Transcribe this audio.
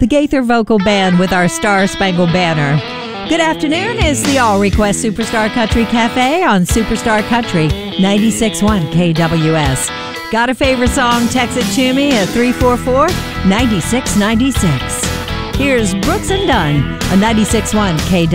the Gaither Vocal Band with our Star Spangled Banner. Good afternoon. It's the All Request Superstar Country Cafe on Superstar Country 96.1 KWS. Got a favorite song? Text it to me at 344-9696. Here's Brooks and Dunn on 96.1 KWS.